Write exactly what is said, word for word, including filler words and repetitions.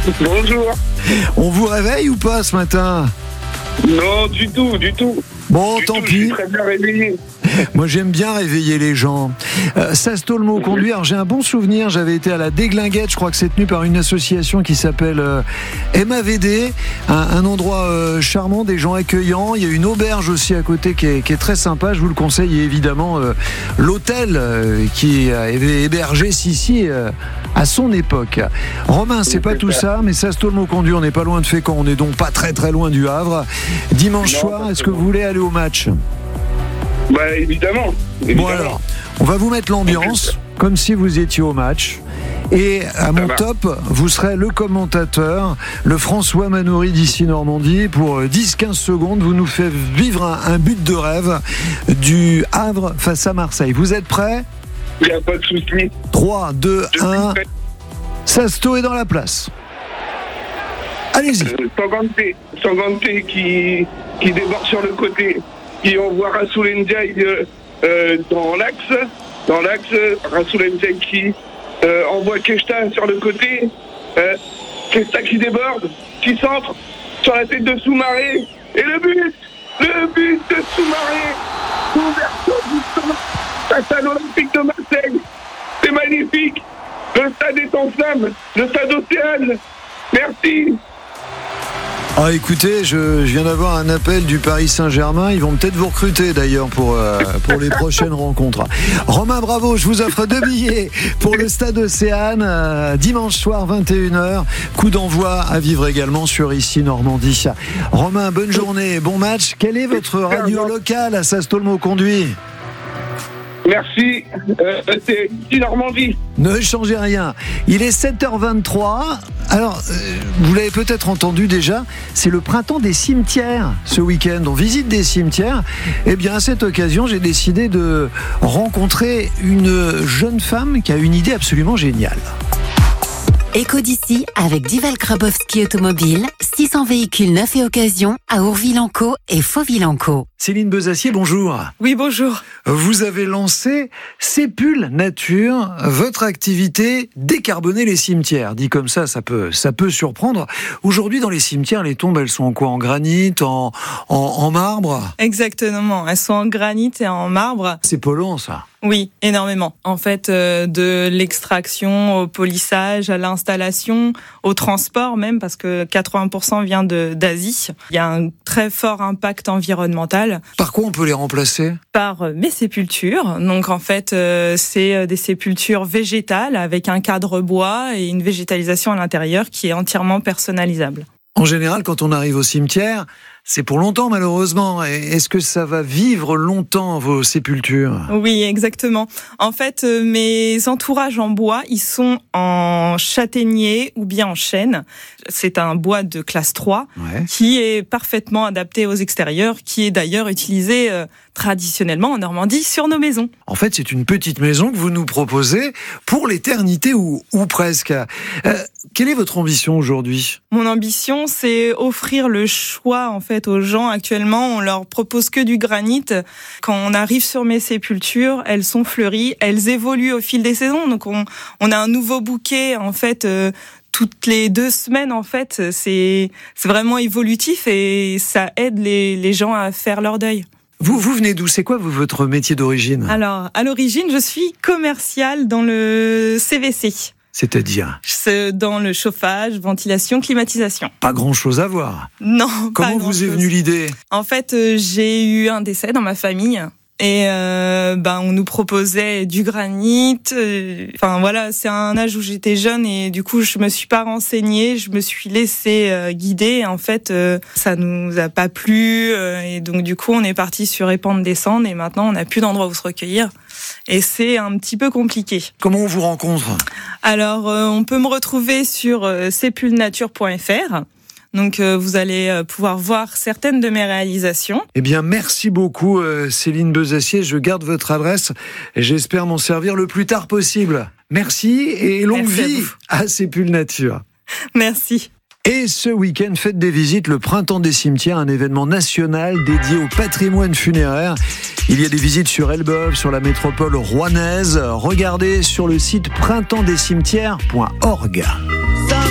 Bonjour. On vous réveille ou pas ce matin? Non, du tout, du tout. Bon, du tant tout, pis. Je suis très bien réveillé. Moi, j'aime bien réveiller les gens. Euh, Sastolmo conduire, j'ai un bon souvenir. J'avais été à la Déglinguette, je crois que c'est tenu par une association qui s'appelle euh, M A V D, un, un endroit euh, charmant, des gens accueillants. Il y a une auberge aussi à côté qui est, qui est très sympa. Je vous le conseille, et évidemment euh, l'hôtel euh, qui avait hébergé Sissi euh, à son époque. Romain, c'est pas tout ça, mais Sastolmo conduire, on n'est pas loin de Fécamp. On n'est donc pas très très loin du Havre. Dimanche Non, soir, est-ce que vous voulez aller au match? Bah, évidemment. évidemment. Bon alors, on va vous mettre l'ambiance comme si vous étiez au match. Et à mon top, vous serez le commentateur, le François Manoury d'ici Normandie. Pour dix à quinze secondes, vous nous faites vivre un, un but de rêve du Havre face à Marseille. Vous êtes prêts? Il n'y a pas de souci. trois, deux, un. Sasto est dans la place. Allez-y. Euh, Sangante, Sangante qui, qui déborde sur le côté, qui envoie Rassoul Ndiaye euh, euh, dans l'axe, dans l'axe, Rassoul Ndiaye qui euh, envoie Keshta sur le côté, euh, Keshta qui déborde, qui centre sur la tête de Soumaré, et le but, le but de Soumaré, ouverture du centre, la stade olympique de Marseille, c'est magnifique, le stade est en flammes, le stade Océane, merci. Ah, écoutez, je, je viens d'avoir un appel du Paris Saint-Germain. Ils vont peut-être vous recruter d'ailleurs pour, euh, pour les prochaines rencontres. Romain, bravo, je vous offre deux billets pour le stade Océane, euh, dimanche soir, vingt et une heures. Coup d'envoi à vivre également sur Ici Normandie. Romain, bonne journée, bon match. Quelle est votre radio locale à Sastolmo conduit? Merci, euh, c'est Ici Normandie. Ne changez rien. Il est sept heures vingt-trois. Alors, euh, vous l'avez peut-être entendu déjà, c'est le printemps des cimetières ce week-end. On visite des cimetières. Eh bien, à cette occasion, j'ai décidé de rencontrer une jeune femme qui a une idée absolument géniale. Éco d'ici avec Duval Krabowski Automobile, six cents véhicules neufs et occasion à Ourville-en-Caux et Fauville-en-Caux. Céline Bezassier, bonjour. Oui, bonjour. Vous avez lancé Sépul Nature, votre activité décarboner les cimetières. Dit comme ça, ça peut, ça peut surprendre. Aujourd'hui, dans les cimetières, les tombes, elles sont en quoi? En granit, en, en, en marbre? Exactement, elles sont en granit et en marbre. C'est polluant, ça. Oui, énormément. En fait, euh, de l'extraction au polissage, à l'installation, au transport même, parce que quatre-vingts pour cent vient de, d'Asie. Il y a un très fort impact environnemental. Par quoi on peut les remplacer? Par euh, mes sépultures. Donc en fait, euh, c'est des sépultures végétales avec un cadre bois et une végétalisation à l'intérieur qui est entièrement personnalisable. En général, quand on arrive au cimetière, c'est pour longtemps malheureusement. Est-ce que ça va vivre longtemps vos sépultures? Oui, exactement. En fait, euh, mes entourages en bois, ils sont en châtaignier ou bien en chêne. C'est un bois de classe trois ouais. qui est parfaitement adapté aux extérieurs, qui est d'ailleurs utilisé euh, traditionnellement en Normandie sur nos maisons. En fait, c'est une petite maison que vous nous proposez pour l'éternité ou, ou presque. Euh, quelle est votre ambition aujourd'hui? Mon ambition, c'est offrir le choix en fait aux gens. Actuellement, on leur propose que du granit. Quand on arrive sur mes sépultures, elles sont fleuries, elles évoluent au fil des saisons. Donc on, on a un nouveau bouquet en fait euh, toutes les deux semaines en fait. C'est, c'est vraiment évolutif et ça aide les, les gens à faire leur deuil. Vous, vous venez d'où? C'est quoi votre métier d'origine? Alors, à l'origine, je suis commerciale dans le C V C. C'est-à-dire? C'est dans le chauffage, ventilation, climatisation. Pas grand-chose à voir. Non, Comment pas vous grand-chose. est venue l'idée? En fait, euh, j'ai eu un décès dans ma famille. Et euh, ben on nous proposait du granit. Euh, enfin voilà, c'est un âge où j'étais jeune et du coup je me suis pas renseignée, je me suis laissée euh, guider. En fait, euh, ça nous a pas plu euh, et donc du coup on est parti sur épandre des cendres et maintenant on n'a plus d'endroit où se recueillir. Et c'est un petit peu compliqué. Comment on vous rencontre? Alors euh, on peut me retrouver sur euh, sépulnature point f r. Donc euh, vous allez euh, pouvoir voir certaines de mes réalisations. Eh bien, merci beaucoup euh, Céline Bezassier. Je garde votre adresse et j'espère m'en servir le plus tard possible. Merci et longue merci vie à, à Sépul Nature. Merci. Et ce week-end, faites des visites, le Printemps des cimetières, un événement national dédié au patrimoine funéraire. Il y a des visites sur Elbeuf, sur la métropole rouennaise. Regardez sur le site printemps des cimetières point org.